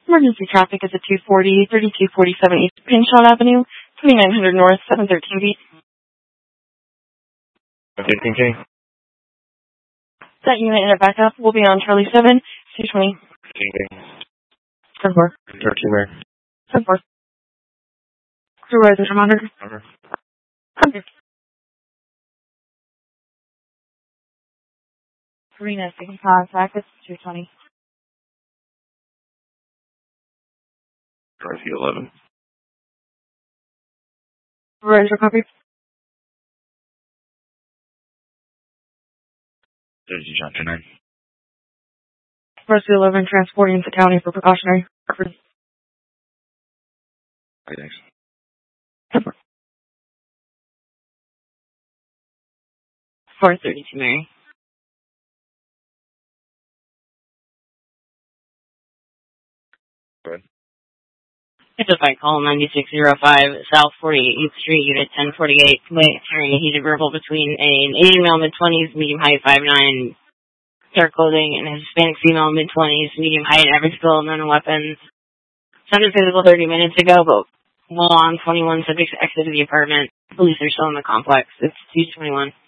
Emergency traffic is at 240, 3247 East Pinchot Avenue, 2900 North, 713B. 15K. That unit and a backup will be on Charlie 7, 220. 15K. 10-4. 13 Mary. 10-4. Crew riser monitor. Over. Okay. Karina, taking contact. It's 220. Dorothy 11. Riser copy. Jersey Chapter 9. Rescue 11 transporting to county for precautionary purposes. Okay, thanks. 10-4. 432 Mary. Go ahead. It's a fight call 9605 South 48th Street, Unit 1048. Complaint carrying a heated verbal between an Asian male mid-20s, medium height 5'9", dark clothing, and a Hispanic female mid-20s, medium height, average build, none weapons. Sounded physical 30 minutes ago, but well on 21 subjects exited the apartment. Police are still in the complex. It's 221.